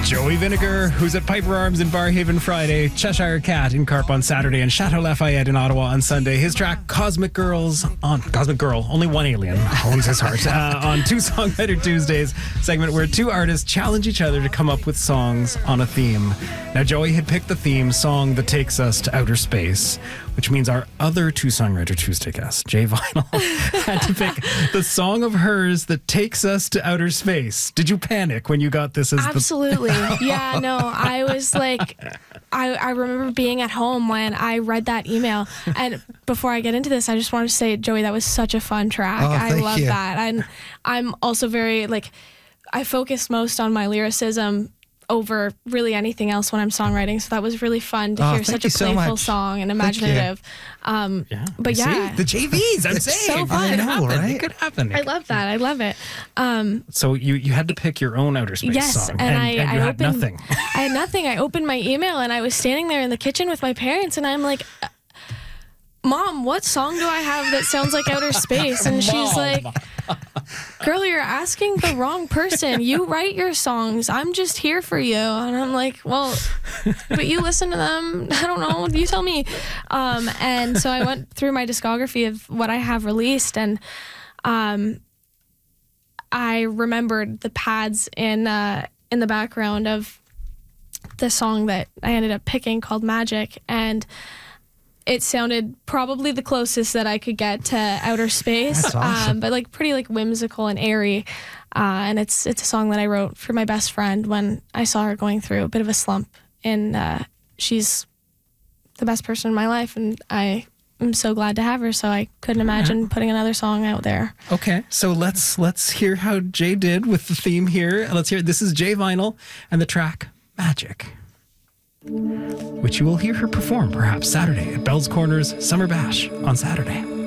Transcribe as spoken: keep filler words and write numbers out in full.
Joey Vinegar, who's at Piper Arms in Barhaven Friday, Cheshire Cat in Carp on Saturday, and Chateau Lafayette in Ottawa on Sunday. His track, Cosmic Girls, on Cosmic Girl, only one alien owns his heart, uh, on Two Songwriter Tuesdays, segment where two artists challenge each other to come up with songs on a theme. Now, Joey had picked the theme song that takes us to outer space, which means our other Two Songwriter Tuesday guest, Jay Vinyl, had to pick the song of hers that takes us to outer space. Did you panic when you got this as Absolutely. The... yeah, no, I was like, I, I remember being at home when I read that email. And before I get into this, I just wanted to say, Joey, that was such a fun track. Oh, I love you. that. And I'm also very, like, I focus most on my lyricism over really anything else when I'm songwriting. So that was really fun to oh, hear such a playful so song and imaginative. Um, yeah. But yeah. See? The J Vs, I'm it's saying. so fun. It could I know, happen. right? It could happen. I love that. I love it. Um, so you, you had to pick your own outer space yes, song. And, And, I, and you I had opened, nothing. I had nothing. I opened my email and I was standing there in the kitchen with my parents and I'm like, Mom, what song do I have that sounds like outer space? And she's like, girl, you're asking the wrong person. You write your songs. I'm just here for you. And I'm like, well, but you listen to them. I don't know. You tell me. Um, and so I went through my discography of what I have released, and um, I remembered the pads in uh, in the background of the song that I ended up picking called Magic, and it sounded probably the closest that I could get to outer space. That's awesome. um, but like pretty like whimsical and airy. Uh, and it's it's a song that I wrote for my best friend when I saw her going through a bit of a slump. And uh, she's the best person in my life, and I am so glad to have her. So I couldn't imagine putting another song out there. Okay, so let's let's hear how Jay did with the theme here. Let's hear. This is Jay Vinyl and the track Magic, which you will hear her perform perhaps Saturday at Bell's Corners Summer Bash on Saturday.